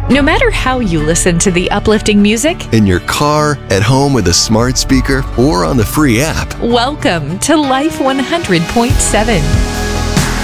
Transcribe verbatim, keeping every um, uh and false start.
No matter how you listen to the uplifting music, in your car, at home with a smart speaker, or on the free app. welcome to Life one hundred point seven.